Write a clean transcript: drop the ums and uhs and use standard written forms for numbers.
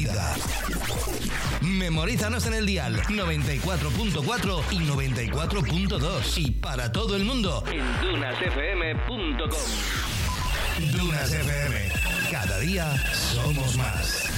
música. Memorízanos en el dial 94.4 y 94.2 y para todo el mundo en dunasfm.com. Dunas FM. Cada día somos más.